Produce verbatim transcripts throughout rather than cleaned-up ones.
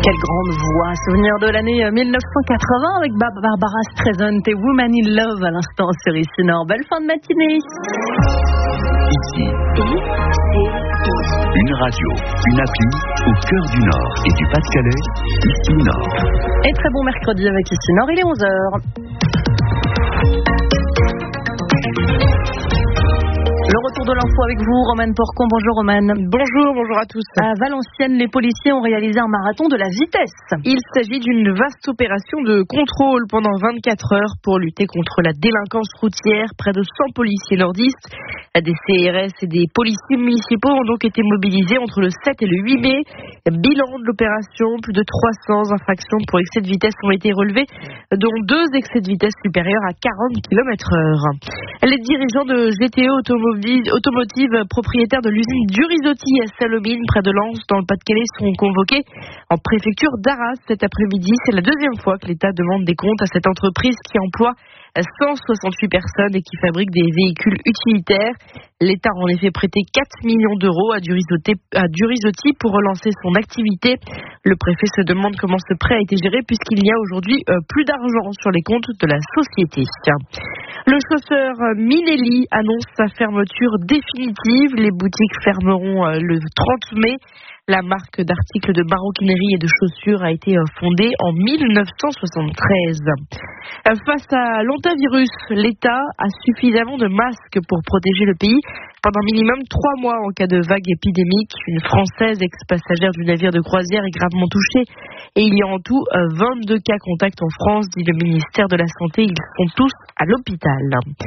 Quelle grande voix, souvenir de l'année mille neuf cent quatre-vingts avec Barbara Streisand et Woman in Love à l'instant sur Ici Nord. Belle fin de matinée. Ici, une radio, une appli au cœur du Nord et du Pas-de-Calais, Ici Nord. Et très bon mercredi avec Ici Nord, il est onze heures. Le retour de l'info avec vous, Romane Porcon. Bonjour Romane. Bonjour, bonjour à tous. À Valenciennes, les policiers ont réalisé un marathon de la vitesse. Il s'agit d'une vaste opération de contrôle pendant vingt-quatre heures pour lutter contre la délinquance routière. Près de cent policiers nordistes, des C R S et des policiers municipaux ont donc été mobilisés entre le sept et le huit mai. Bilan de l'opération, plus de trois cents infractions pour excès de vitesse ont été relevées, dont deux excès de vitesse supérieurs à quarante kilomètres heure. Les dirigeants de G T E Automobile automotive propriétaire de l'usine Durizotti à Salomine près de Lens dans le Pas-de-Calais sont convoqués en préfecture d'Arras cet après-midi. C'est la deuxième fois que l'État demande des comptes à cette entreprise qui emploie cent soixante-huit personnes et qui fabrique des véhicules utilitaires. L'État a en effet prêté quatre millions d'euros à Durizotti, à Durizotti pour relancer son activité. Le préfet se demande comment ce prêt a été géré puisqu'il y a aujourd'hui plus d'argent sur les comptes de la société. Le chausseur Minelli annonce sa fermeture définitive. Les boutiques fermeront le trente mai. La marque d'articles de maroquinerie et de chaussures a été fondée en mille neuf cent soixante-treize. Face à l'hantavirus, l'État a suffisamment de masques pour protéger le pays pendant minimum trois mois en cas de vague épidémique. Une Française ex-passagère du navire de croisière est gravement touchée et il y a en tout vingt-deux cas contacts en France, dit le ministère de la Santé. Ils sont tous à l'hôpital.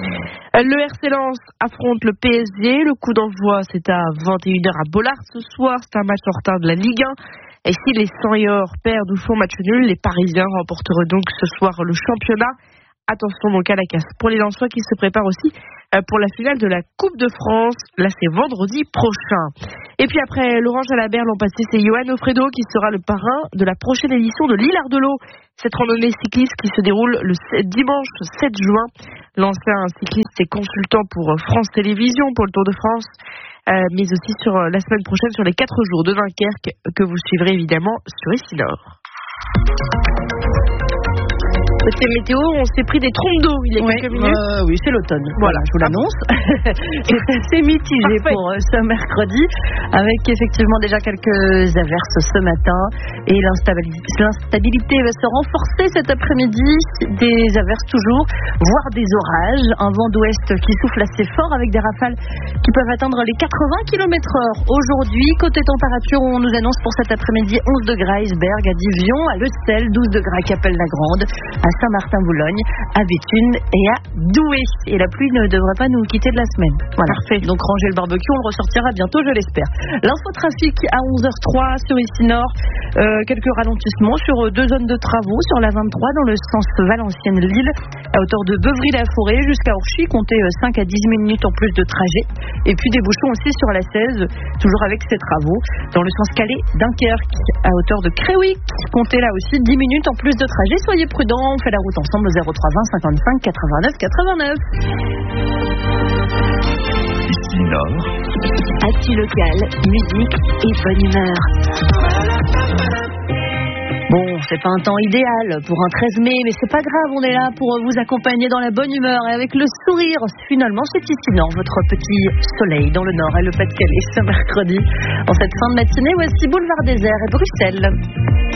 Le R C Lens affronte le P S G. Le coup d'envoi, c'est à vingt et une heures à Bollard ce soir. C'est un match en retard de la Ligue un. Et si les cent et or perdent ou font match nul, les Parisiens remporteront donc ce soir le championnat. Attention donc à la casse pour les Lensois qui se préparent aussi pour la finale de la Coupe de France. Là, c'est vendredi prochain. Et puis après l'Orange à la Berre l'an passé, c'est Johan Ofredo qui sera le parrain de la prochaine édition de l'Île Ardelot. Cette randonnée cycliste qui se déroule le dimanche sept juin. L'ancien cycliste est consultant pour France Télévisions pour le Tour de France, euh, mais aussi sur la semaine prochaine sur les quatre jours de Dunkerque que vous suivrez évidemment sur Ici Nord. Côté météo, on s'est pris des trompes d'eau il y a oui, quelques minutes. Euh, oui, c'est l'automne. Voilà, je vous l'annonce. C'est assez mitigé Parfait. Pour ce mercredi, avec effectivement déjà quelques averses ce matin. Et l'instabilité, l'instabilité va se renforcer cet après-midi. Des averses toujours, voire des orages. Un vent d'ouest qui souffle assez fort avec des rafales qui peuvent atteindre les quatre-vingts kilomètres heure. Aujourd'hui, côté température, on nous annonce pour cet après-midi onze degrés à Isberg, à Divion, à Le Sel, douze degrés à Capelle-la-Grande, à Saint-Martin-Boulogne, à Béthune et à Douai. Et la pluie ne devrait pas nous quitter de la semaine. Voilà. Parfait. Donc rangez le barbecue, on le ressortira bientôt, je l'espère. L'infotrafic à onze heures trois sur Ici Nord. Euh, quelques ralentissements sur deux zones de travaux. Sur la vingt-trois dans le sens Valenciennes-Lille, à hauteur de Beuvry-la-Forêt jusqu'à Orchy. Comptez cinq à dix minutes en plus de trajet. Et puis des bouchons aussi sur la seize, toujours avec ces travaux. Dans le sens Calais-Dunkerque, à hauteur de Créwick. Comptez là aussi dix minutes en plus de trajet. Soyez prudents. On fait la route ensemble au zéro trois vingt cinquante-cinq quatre-vingt-neuf quatre-vingt-neuf. Ici Nord. Actu local, musique et bonne humeur. Bon, c'est pas un temps idéal pour un treize mai, mais c'est pas grave, on est là pour vous accompagner dans la bonne humeur et avec le sourire. Finalement, c'est Ici Nord, votre petit soleil dans le Nord et le Pas-de-Calais ce mercredi. En cette fin de matinée, voici Boulevard Désert et Bruxelles.